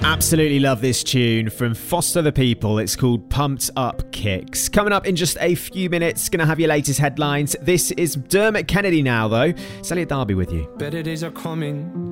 Absolutely love this tune from Foster the People. It's called Pumped Up Kicks. Coming up in just a few minutes, going to have your latest headlines. This is Dermot Kennedy now, though. It's Elliot Darby with you. Better days are coming.